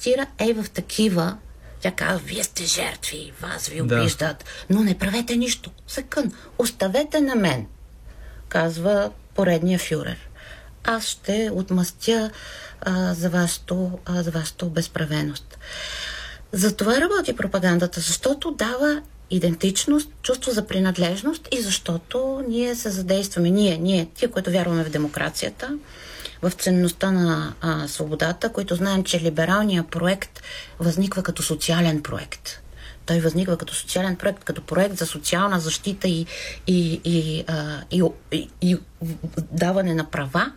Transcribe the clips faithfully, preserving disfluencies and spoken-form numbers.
инвестира е в такива. Тя казва, вие сте жертви, вас ви обиждат, да. Но не правете нищо. Съкън, оставете на мен, казва поредния фюрер. Аз ще отмъстя а, за, вашето, а, за вашето безправеност. За това работи пропагандата, защото дава идентичност, чувство за принадлежност и защото ние се задействаме. Ние, ние, тия, които вярваме в демокрацията, в ценността на а, свободата, които знаем, че либералният проект възниква като социален проект. Той възниква като социален проект, като проект за социална защита и, и, и, а, и, и, и даване на права.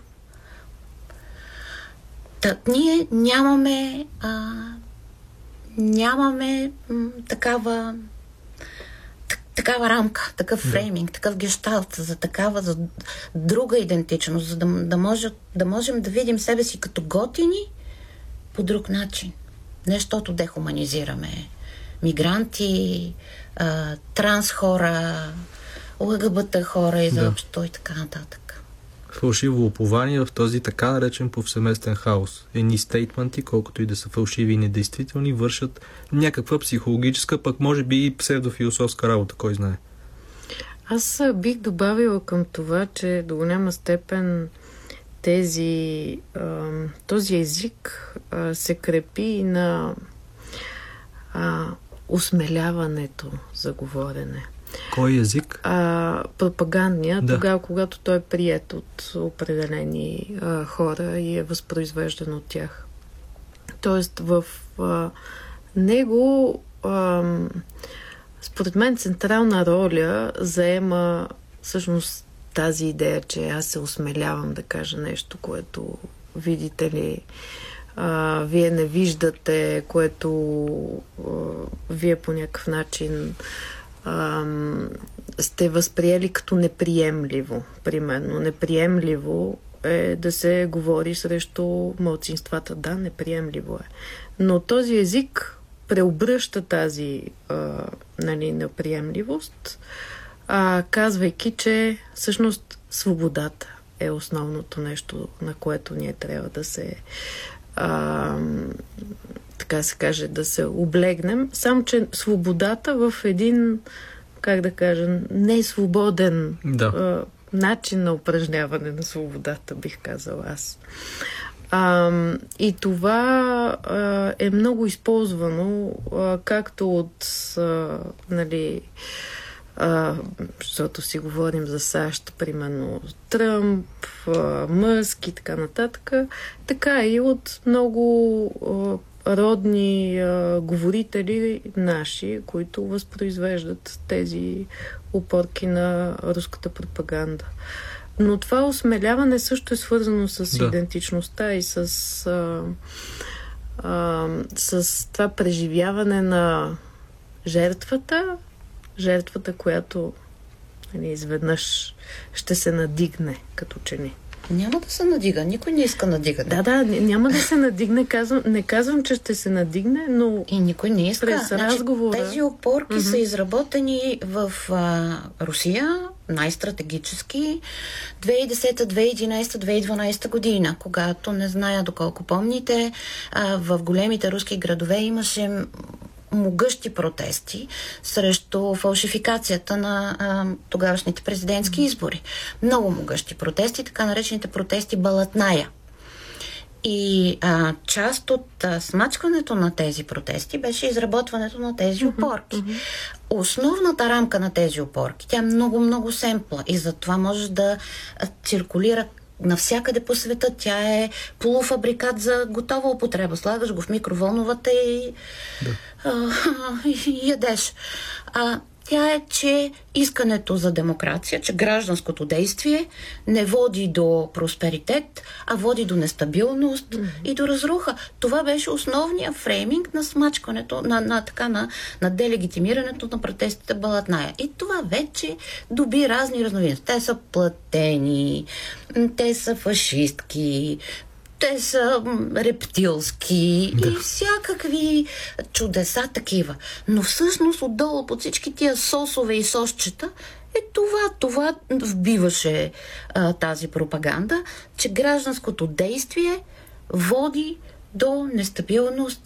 Та, ние нямаме а, нямаме м, такава такава рамка, такъв фрейминг, такъв гешталт за такава, за друга идентичност, за да, да, може, да можем да видим себе си като готини по друг начин. Не защото дехуманизираме мигранти, а, транс хора, ЛГБТ хора изобщо да. И така нататък. Фалшиво упование в този така наречен повсеместен хаос. Едни стейтменти, колкото и да са фалшиви и недействителни, вършат някаква психологическа, пък може би и псевдофилософска работа, кой знае. Аз бих добавила към това, че до голяма степен тези, този език се крепи на осмеляването за говорене. Кой език? А, пропагандния, да. Тогава, когато той е приет от определени а, хора и е възпроизвеждан от тях. Тоест в а, него а, според мен централна роля заема всъщност тази идея, че аз се осмелявам да кажа нещо, което видите ли а, вие не виждате, което а, вие по някакъв начин сте възприели като неприемливо. Примерно, неприемливо е да се говори срещу малцинствата. Да, неприемливо е. Но този език преобръща тази а, нали, неприемливост, а, казвайки, че всъщност свободата е основното нещо, на което ние трябва да се а, така се каже, да се облегнем, само че свободата в един, как да кажа, несвободен да. а, начин на упражняване на свободата, бих казала аз. А, и това а, е много използвано, а, както от а, нали, а, защото си говорим за САЩ, примерно Тръмп, а, Мъск и така нататък, така и от много а, родни а, говорители наши, които възпроизвеждат тези опорки на руската пропаганда. Но това осмеляване също е свързано с да. идентичността и с, а, а, с това преживяване на жертвата, жертвата, която нали, изведнъж ще се надигне като чени. Няма да се надига. Никой не иска надигане. Да, да, няма да се надигне. Казвам, не казвам, че ще се надигне, но и никой не иска. През значи, разговора... Тези опорки mm-hmm. са изработени в а, Русия най-стратегически две хиляди и десета, две хиляди и единадесета, две хиляди и дванадесета година, когато, не зная доколко помните, а, в големите руски градове имаше могъщи протести срещу фалшификацията на а, тогавашните президентски избори. Много могъщи протести, така наречените протести Балатная. И а, част от а, смачкването на тези протести беше изработването на тези опорки. Mm-hmm. Основната рамка на тези опорки, тя е много-много семпла и затова може да а, циркулира навсякъде по света. Тя е полуфабрикат за готова употреба. Слагаш го в микровълновата и, да. а, и ядеш. А, тя е, че искането за демокрация, че гражданското действие не води до просперитет, а води до нестабилност mm-hmm. и до разруха. Това беше основният фрейминг на смачкването, на, на, така, на, на делегитимирането на протестите Балатная. И това вече доби разни разновидности. Те са платени, те са фашистки, те са рептилски да. и всякакви чудеса такива. Но всъщност отдолу под всички тия сосове и сосчета е това. Това вбиваше а, тази пропаганда, че гражданското действие води до нестабилност